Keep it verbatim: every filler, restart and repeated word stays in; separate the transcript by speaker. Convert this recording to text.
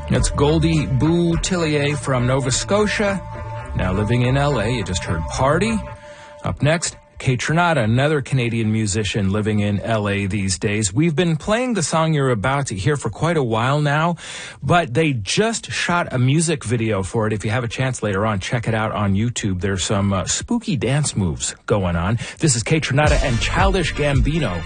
Speaker 1: That's Goldie Boutillier from Nova Scotia, now living in L A. You just heard Party. Up next, Kaytranada, another Canadian musician living in L A these days. We've been playing the song you're about to hear for quite a while now, but they just shot a music video for it. If you have a chance later on, check it out on YouTube. There's some uh, spooky dance moves going on. This is Kaytranada and Childish Gambino.